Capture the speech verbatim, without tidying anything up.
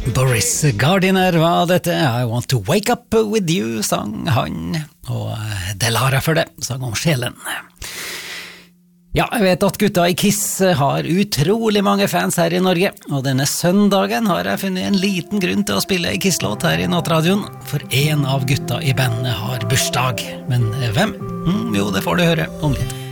Boris Gardiner var dette. I want to wake up with you, sang han. Og Delara for det, sang om sjelen. Ja, jeg vet at gutta i Kiss har utrolig mange fans her i Norge, og denne søndagen har jeg funnet en liten grunn til å spille en Kiss-låt her i Nattradioen, for en av gutta i bandet har bursdag. Men hvem? Mm, jo, det får du høre om litt.